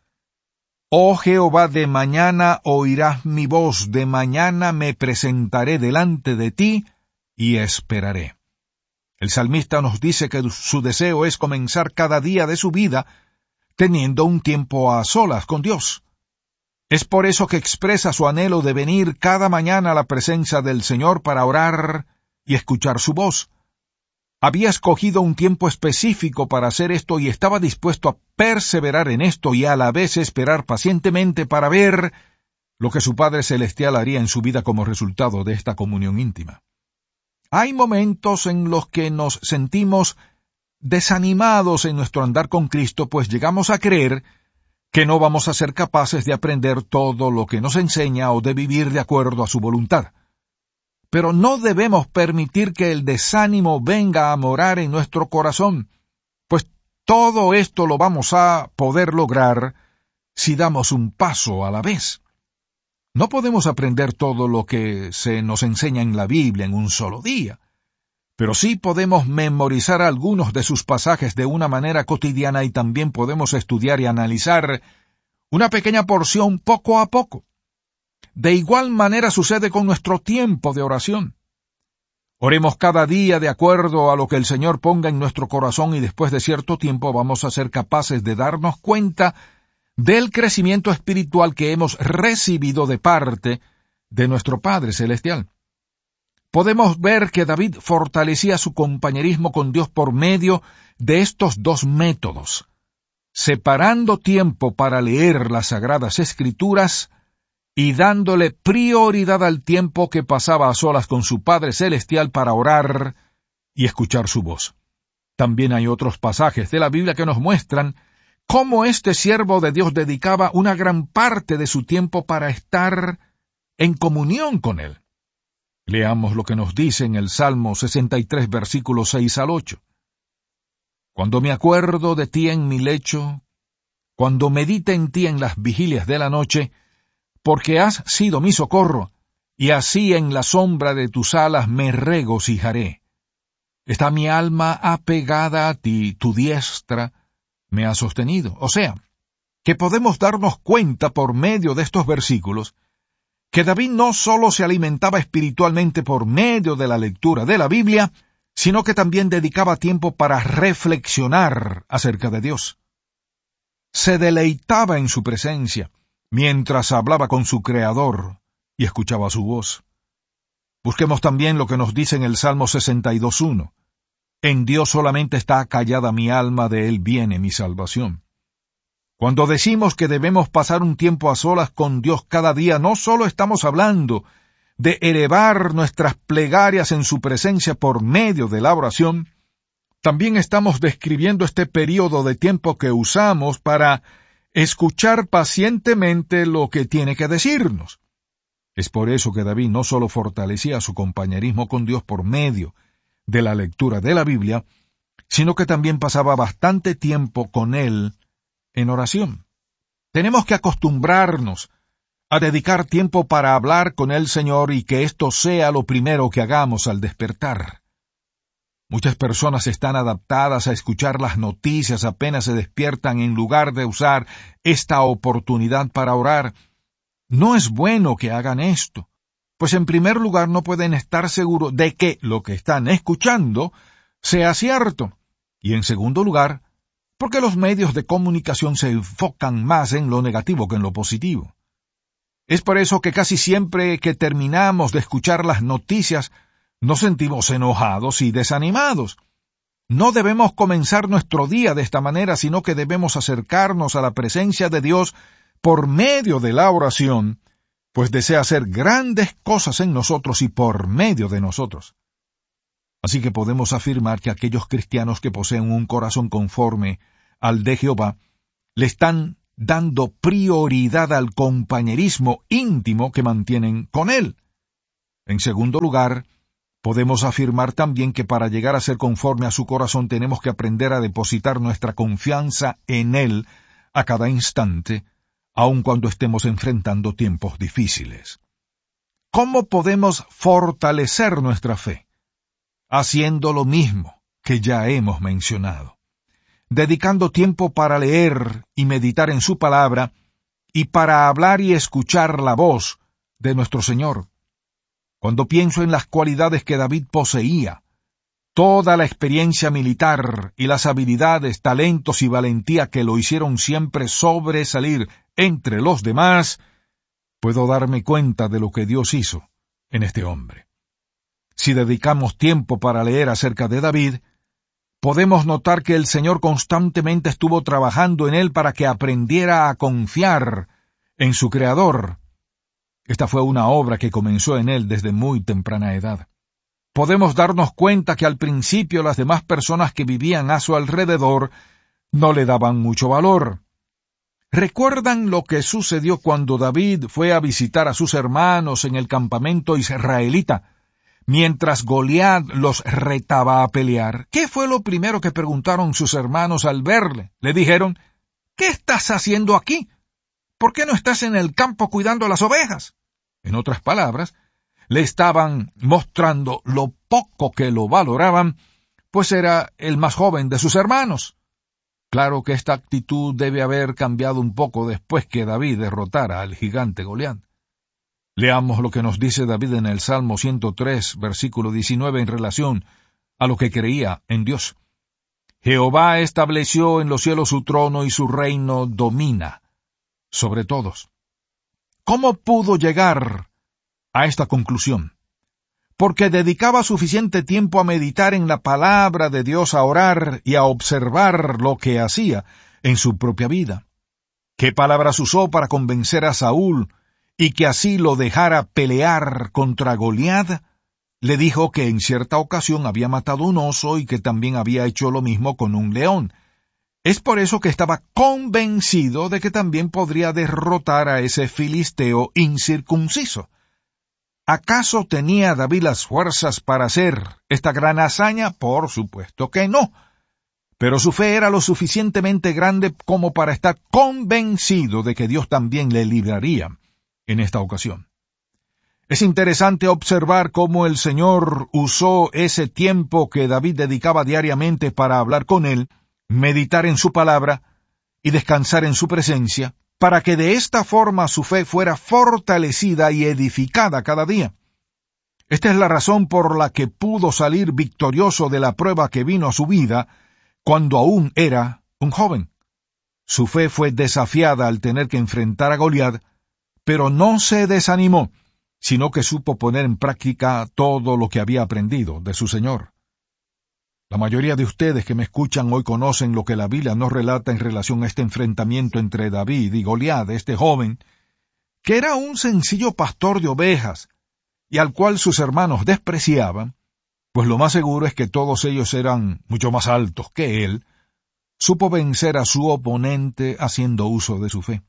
Oh Jehová, de mañana oirás mi voz, de mañana me presentaré delante de ti y esperaré. El salmista nos dice que su deseo es comenzar cada día de su vida teniendo un tiempo a solas con Dios. Es por eso que expresa su anhelo de venir cada mañana a la presencia del Señor para orar y escuchar su voz. Había escogido un tiempo específico para hacer esto y estaba dispuesto a perseverar en esto y a la vez esperar pacientemente para ver lo que su Padre Celestial haría en su vida como resultado de esta comunión íntima. Hay momentos en los que nos sentimos desanimados en nuestro andar con Cristo, pues llegamos a creer que no vamos a ser capaces de aprender todo lo que nos enseña o de vivir de acuerdo a su voluntad. Pero no debemos permitir que el desánimo venga a morar en nuestro corazón, pues todo esto lo vamos a poder lograr si damos un paso a la vez. No podemos aprender todo lo que se nos enseña en la Biblia en un solo día, pero sí podemos memorizar algunos de sus pasajes de una manera cotidiana y también podemos estudiar y analizar una pequeña porción poco a poco. De igual manera sucede con nuestro tiempo de oración. Oremos cada día de acuerdo a lo que el Señor ponga en nuestro corazón y después de cierto tiempo vamos a ser capaces de darnos cuenta del crecimiento espiritual que hemos recibido de parte de nuestro Padre Celestial. Podemos ver que David fortalecía su compañerismo con Dios por medio de estos dos métodos, separando tiempo para leer las Sagradas Escrituras y dándole prioridad al tiempo que pasaba a solas con su Padre Celestial para orar y escuchar su voz. También hay otros pasajes de la Biblia que nos muestran cómo este siervo de Dios dedicaba una gran parte de su tiempo para estar en comunión con Él. Leamos lo que nos dice en el Salmo sesenta y tres, versículos seis al ocho. Cuando me acuerdo de ti en mi lecho, cuando medite en ti en las vigilias de la noche, porque has sido mi socorro, y así en la sombra de tus alas me regocijaré. Está mi alma apegada a ti, tu diestra me ha sostenido. O sea, que podemos darnos cuenta por medio de estos versículos que David no solo se alimentaba espiritualmente por medio de la lectura de la Biblia, sino que también dedicaba tiempo para reflexionar acerca de Dios. Se deleitaba en su presencia, mientras hablaba con su Creador y escuchaba su voz. Busquemos también lo que nos dice en el Salmo sesenta y dos, uno. En Dios solamente está callada mi alma, de Él viene mi salvación. Cuando decimos que debemos pasar un tiempo a solas con Dios cada día, no solo estamos hablando de elevar nuestras plegarias en su presencia por medio de la oración, también estamos describiendo este período de tiempo que usamos para escuchar pacientemente lo que tiene que decirnos. Es por eso que David no solo fortalecía su compañerismo con Dios por medio de la lectura de la Biblia, sino que también pasaba bastante tiempo con Él en oración. Tenemos que acostumbrarnos a dedicar tiempo para hablar con el Señor y que esto sea lo primero que hagamos al despertar. Muchas personas están adaptadas a escuchar las noticias apenas se despiertan en lugar de usar esta oportunidad para orar. No es bueno que hagan esto, pues en primer lugar no pueden estar seguros de que lo que están escuchando sea cierto, y en segundo lugar, porque los medios de comunicación se enfocan más en lo negativo que en lo positivo. Es por eso que casi siempre que terminamos de escuchar las noticias, nos sentimos enojados y desanimados. No debemos comenzar nuestro día de esta manera, sino que debemos acercarnos a la presencia de Dios por medio de la oración, pues desea hacer grandes cosas en nosotros y por medio de nosotros. Así que podemos afirmar que aquellos cristianos que poseen un corazón conforme al de Jehová le están dando prioridad al compañerismo íntimo que mantienen con Él. En segundo lugar, podemos afirmar también que para llegar a ser conforme a su corazón tenemos que aprender a depositar nuestra confianza en Él a cada instante, aun cuando estemos enfrentando tiempos difíciles. ¿Cómo podemos fortalecer nuestra fe? Haciendo lo mismo que ya hemos mencionado, dedicando tiempo para leer y meditar en su palabra y para hablar y escuchar la voz de nuestro Señor. Cuando pienso en las cualidades que David poseía, toda la experiencia militar y las habilidades, talentos y valentía que lo hicieron siempre sobresalir entre los demás, puedo darme cuenta de lo que Dios hizo en este hombre. Si dedicamos tiempo para leer acerca de David, podemos notar que el Señor constantemente estuvo trabajando en él para que aprendiera a confiar en su Creador. Esta fue una obra que comenzó en él desde muy temprana edad. Podemos darnos cuenta que al principio las demás personas que vivían a su alrededor no le daban mucho valor. ¿Recuerdan lo que sucedió cuando David fue a visitar a sus hermanos en el campamento israelita, mientras Goliat los retaba a pelear? ¿Qué fue lo primero que preguntaron sus hermanos al verle? Le dijeron, ¿qué estás haciendo aquí? ¿Por qué no estás en el campo cuidando las ovejas? En otras palabras, le estaban mostrando lo poco que lo valoraban, pues era el más joven de sus hermanos. Claro que esta actitud debe haber cambiado un poco después que David derrotara al gigante Goliat. Leamos lo que nos dice David en el Salmo ciento tres, versículo diecinueve, en relación a lo que creía en Dios. Jehová estableció en los cielos su trono y su reino domina sobre todos. ¿Cómo pudo llegar a esta conclusión? Porque dedicaba suficiente tiempo a meditar en la palabra de Dios, a orar y a observar lo que hacía en su propia vida. ¿Qué palabras usó para convencer a Saúl y que así lo dejara pelear contra Goliat? Le dijo que en cierta ocasión había matado un oso y que también había hecho lo mismo con un león. Es por eso que estaba convencido de que también podría derrotar a ese filisteo incircunciso. ¿Acaso tenía David las fuerzas para hacer esta gran hazaña? Por supuesto que no. Pero su fe era lo suficientemente grande como para estar convencido de que Dios también le libraría en esta ocasión. Es interesante observar cómo el Señor usó ese tiempo que David dedicaba diariamente para hablar con Él, meditar en su palabra y descansar en su presencia, para que de esta forma su fe fuera fortalecida y edificada cada día. Esta es la razón por la que pudo salir victorioso de la prueba que vino a su vida cuando aún era un joven. Su fe fue desafiada al tener que enfrentar a Goliat, pero no se desanimó, sino que supo poner en práctica todo lo que había aprendido de su Señor. La mayoría de ustedes que me escuchan hoy conocen lo que la Biblia nos relata en relación a este enfrentamiento entre David y Goliat, este joven, que era un sencillo pastor de ovejas, y al cual sus hermanos despreciaban, pues lo más seguro es que todos ellos eran mucho más altos que él. Supo vencer a su oponente haciendo uso de su fe.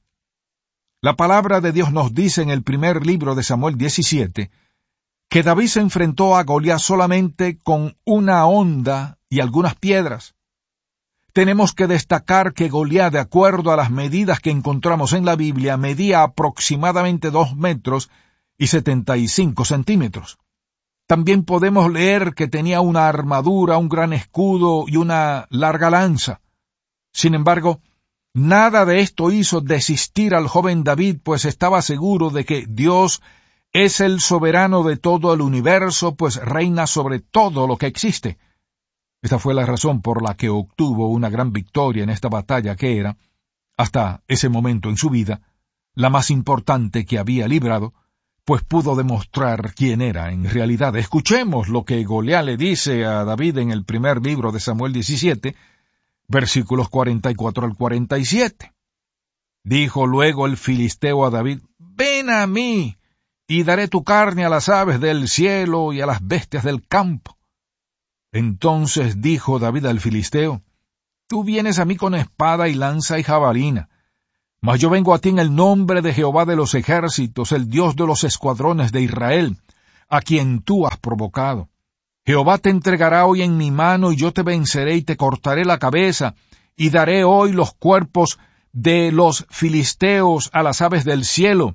La palabra de Dios nos dice en el primer libro de Samuel diecisiete, que David se enfrentó a Goliat solamente con una honda y algunas piedras. Tenemos que destacar que Goliat, de acuerdo a las medidas que encontramos en la Biblia, medía aproximadamente dos metros y setenta y cinco centímetros. También podemos leer que tenía una armadura, un gran escudo y una larga lanza. Sin embargo, nada de esto hizo desistir al joven David, pues estaba seguro de que Dios es el soberano de todo el universo, pues reina sobre todo lo que existe. Esta fue la razón por la que obtuvo una gran victoria en esta batalla que era, hasta ese momento en su vida, la más importante que había librado, pues pudo demostrar quién era en realidad. Escuchemos lo que Goliat le dice a David en el primer libro de Samuel diecisiete, versículos cuarenta y cuatro al cuarenta y siete. Dijo luego el filisteo a David, «Ven a mí, y daré tu carne a las aves del cielo y a las bestias del campo». Entonces dijo David al filisteo: Tú vienes a mí con espada y lanza y jabalina, mas yo vengo a ti en el nombre de Jehová de los ejércitos, el Dios de los escuadrones de Israel, a quien tú has provocado. Jehová te entregará hoy en mi mano, y yo te venceré y te cortaré la cabeza, y daré hoy los cuerpos de los filisteos a las aves del cielo,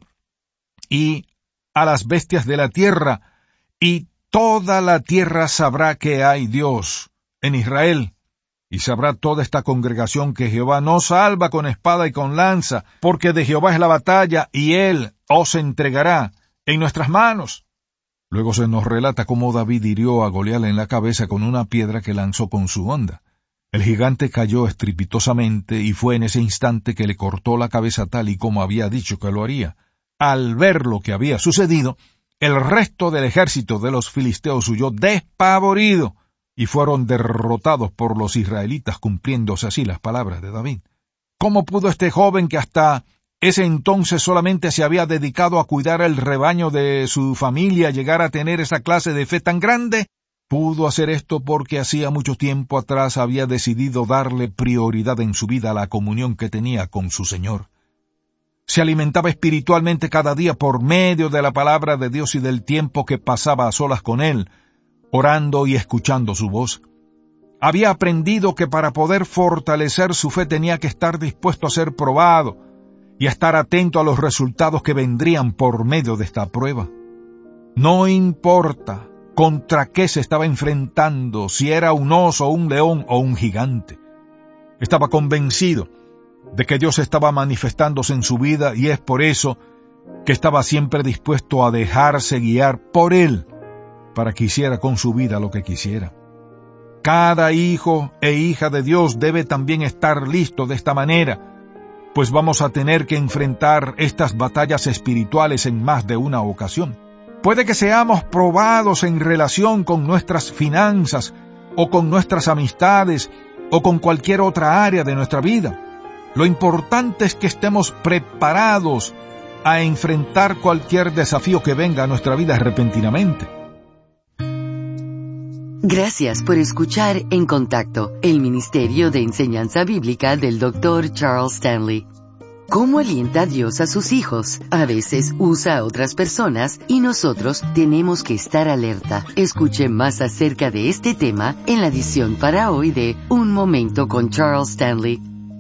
y a las bestias de la tierra, y toda la tierra sabrá que hay Dios en Israel, y sabrá toda esta congregación que Jehová no salva con espada y con lanza, porque de Jehová es la batalla, y él os entregará en nuestras manos. Luego se nos relata cómo David hirió a Goliat en la cabeza con una piedra que lanzó con su honda. El gigante cayó estrepitosamente, y fue en ese instante que le cortó la cabeza tal y como había dicho que lo haría. Al ver lo que había sucedido, el resto del ejército de los filisteos huyó despavorido, y fueron derrotados por los israelitas, cumpliéndose así las palabras de David. ¿Cómo pudo este joven, que hasta ese entonces solamente se había dedicado a cuidar el rebaño de su familia, llegar a tener esa clase de fe tan grande? Pudo hacer esto porque hacía mucho tiempo atrás había decidido darle prioridad en su vida a la comunión que tenía con su Señor. Se alimentaba espiritualmente cada día por medio de la palabra de Dios y del tiempo que pasaba a solas con Él, orando y escuchando su voz. Había aprendido que para poder fortalecer su fe tenía que estar dispuesto a ser probado y a estar atento a los resultados que vendrían por medio de esta prueba. No importa contra qué se estaba enfrentando, si era un oso, un león o un gigante. Estaba convencido de que Dios estaba manifestándose en su vida, y es por eso que estaba siempre dispuesto a dejarse guiar por Él para que hiciera con su vida lo que quisiera. Cada hijo e hija de Dios debe también estar listo de esta manera, pues vamos a tener que enfrentar estas batallas espirituales en más de una ocasión. Puede que seamos probados en relación con nuestras finanzas, o con nuestras amistades, o con cualquier otra área de nuestra vida. Lo importante es que estemos preparados a enfrentar cualquier desafío que venga a nuestra vida repentinamente. Gracias por escuchar En Contacto, el Ministerio de Enseñanza Bíblica del doctor Charles Stanley. ¿Cómo alienta a Dios a sus hijos? A veces usa a otras personas y nosotros tenemos que estar alerta. Escuche más acerca de este tema en la edición para hoy de Un Momento con Charles Stanley.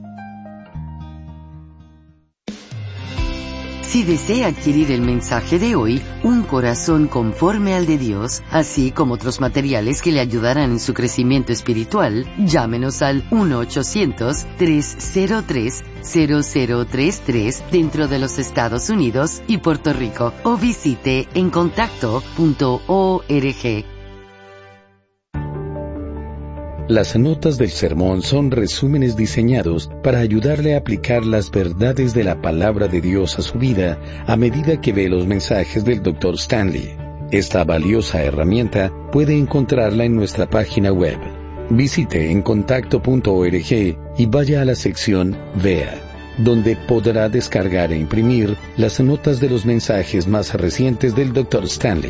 Si desea adquirir el mensaje de hoy, Un Corazón Conforme al de Dios, así como otros materiales que le ayudarán en su crecimiento espiritual, llámenos al uno ochocientos, tres cero tres, cero cero tres tres dentro de los Estados Unidos y Puerto Rico, o visite en contacto punto org. Las notas del sermón son resúmenes diseñados para ayudarle a aplicar las verdades de la palabra de Dios a su vida a medida que ve los mensajes del doctor Stanley. Esta valiosa herramienta puede encontrarla en nuestra página web. Visite en contacto punto org y vaya a la sección Vea, donde podrá descargar e imprimir las notas de los mensajes más recientes del doctor Stanley.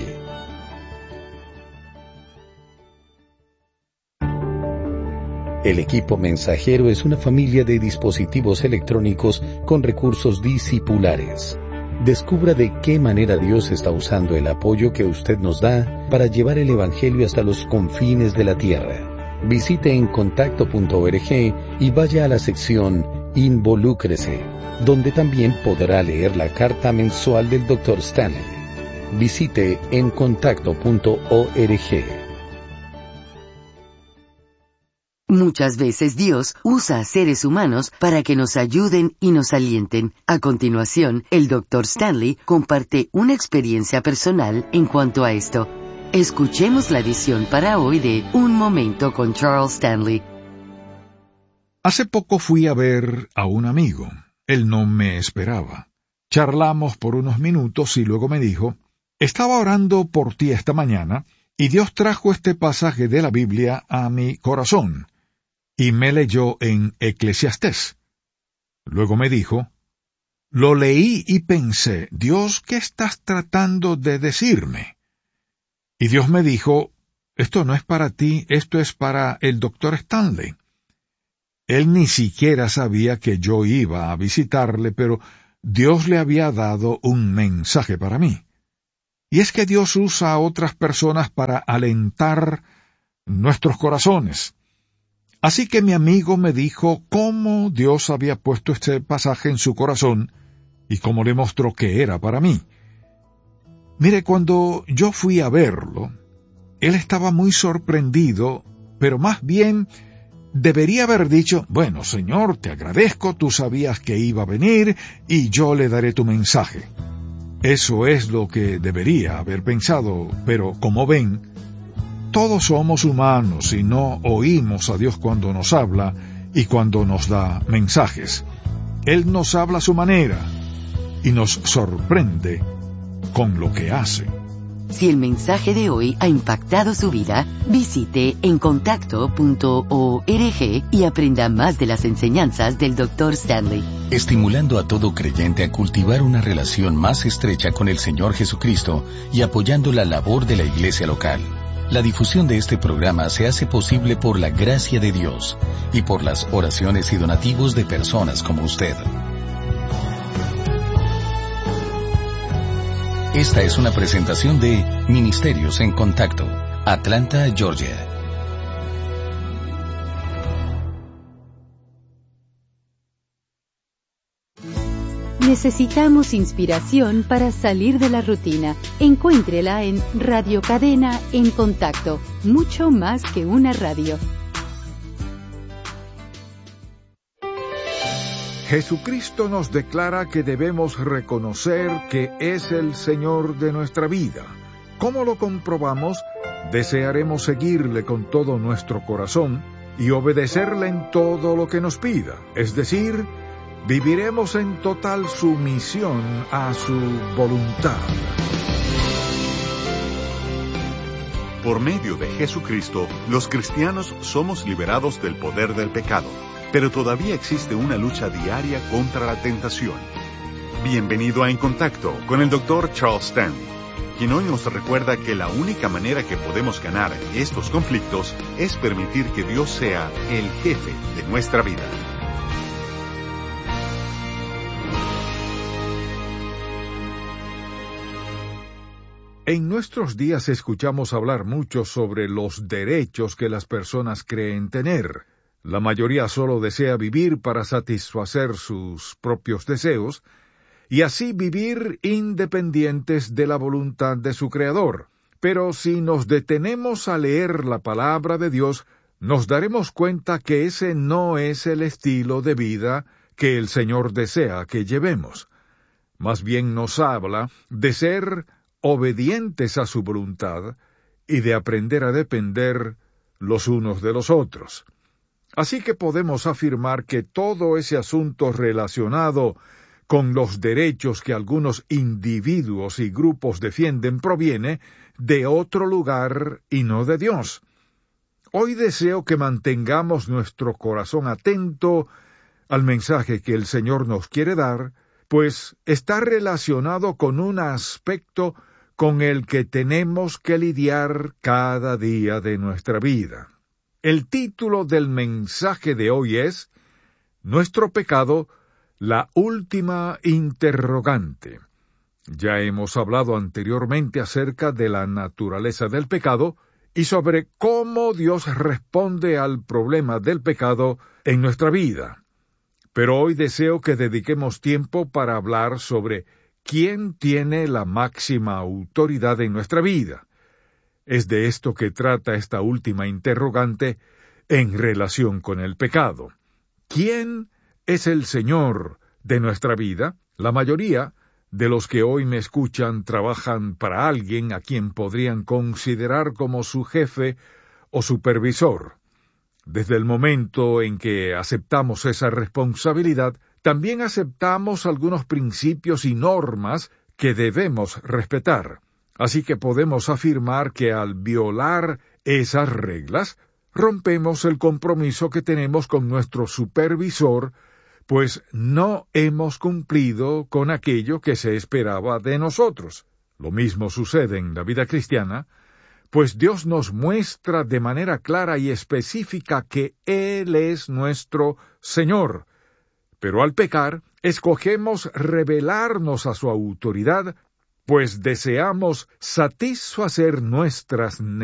El equipo mensajero es una familia de dispositivos electrónicos con recursos discipulares. Descubra de qué manera Dios está usando el apoyo que usted nos da para llevar el Evangelio hasta los confines de la tierra. Visite en contacto punto org y vaya a la sección Involúcrese, donde también podrá leer la carta mensual del doctor Stanley. Visite en contacto punto org. Muchas veces Dios usa a seres humanos para que nos ayuden y nos alienten. A continuación, el doctor Stanley comparte una experiencia personal en cuanto a esto. Escuchemos la edición para hoy de Un Momento con Charles Stanley. Hace poco fui a ver a un amigo. Él no me esperaba. Charlamos por unos minutos y luego me dijo: estaba orando por ti esta mañana y Dios trajo este pasaje de la Biblia a mi corazón. Y me leyó en Eclesiastés. Luego me dijo: lo leí y pensé, Dios, ¿qué estás tratando de decirme? Y Dios me dijo: esto no es para ti, esto es para el doctor Stanley. Él ni siquiera sabía que yo iba a visitarle, pero Dios le había dado un mensaje para mí. Y es que Dios usa a otras personas para alentar nuestros corazones. Así que mi amigo me dijo cómo Dios había puesto este pasaje en su corazón y cómo le mostró que era para mí. Mire, cuando yo fui a verlo, él estaba muy sorprendido, pero más bien debería haber dicho, bueno, Señor, te agradezco, tú sabías que iba a venir y yo le daré tu mensaje. Eso es lo que debería haber pensado, pero como ven, todos somos humanos y no oímos a Dios cuando nos habla y cuando nos da mensajes. Él nos habla a su manera y nos sorprende con lo que hace. Si el mensaje de hoy ha impactado su vida, visite encontacto punto org y aprenda más de las enseñanzas del doctor Stanley. Estimulando a todo creyente a cultivar una relación más estrecha con el Señor Jesucristo y apoyando la labor de la iglesia local. La difusión de este programa se hace posible por la gracia de Dios y por las oraciones y donativos de personas como usted. Esta es una presentación de Ministerios en Contacto, Atlanta, Georgia. Necesitamos inspiración para salir de la rutina. Encuéntrela en Radio Cadena en Contacto, mucho más que una radio. Jesucristo nos declara que debemos reconocer que es el Señor de nuestra vida. ¿Cómo lo comprobamos? Desearemos seguirle con todo nuestro corazón y obedecerle en todo lo que nos pida, es decir, viviremos en total sumisión a su voluntad. Por medio de Jesucristo, los cristianos somos liberados del poder del pecado. Pero todavía existe una lucha diaria contra la tentación. Bienvenido a En Contacto con el doctor Charles Stanley, quien hoy nos recuerda que la única manera que podemos ganar estos conflictos es permitir que Dios sea el jefe de nuestra vida. En nuestros días escuchamos hablar mucho sobre los derechos que las personas creen tener. La mayoría solo desea vivir para satisfacer sus propios deseos y así vivir independientes de la voluntad de su Creador. Pero si nos detenemos a leer la palabra de Dios, nos daremos cuenta que ese no es el estilo de vida que el Señor desea que llevemos. Más bien nos habla de ser obedientes a su voluntad y de aprender a depender los unos de los otros. Así que podemos afirmar que todo ese asunto relacionado con los derechos que algunos individuos y grupos defienden proviene de otro lugar y no de Dios. Hoy deseo que mantengamos nuestro corazón atento al mensaje que el Señor nos quiere dar, pues está relacionado con un aspecto con el que tenemos que lidiar cada día de nuestra vida. El título del mensaje de hoy es Nuestro pecado, la última interrogante. Ya hemos hablado anteriormente acerca de la naturaleza del pecado y sobre cómo Dios responde al problema del pecado en nuestra vida. Pero hoy deseo que dediquemos tiempo para hablar sobre quién tiene la máxima autoridad en nuestra vida. Es de esto que trata esta última interrogante en relación con el pecado. ¿Quién es el Señor de nuestra vida? La mayoría de los que hoy me escuchan trabajan para alguien a quien podrían considerar como su jefe o supervisor. Desde el momento en que aceptamos esa responsabilidad, también aceptamos algunos principios y normas que debemos respetar. Así que podemos afirmar que al violar esas reglas, rompemos el compromiso que tenemos con nuestro supervisor, pues no hemos cumplido con aquello que se esperaba de nosotros. Lo mismo sucede en la vida cristiana, pues Dios nos muestra de manera clara y específica que Él es nuestro Señor. Pero al pecar, escogemos rebelarnos a su autoridad, pues deseamos satisfacer nuestras necesidades.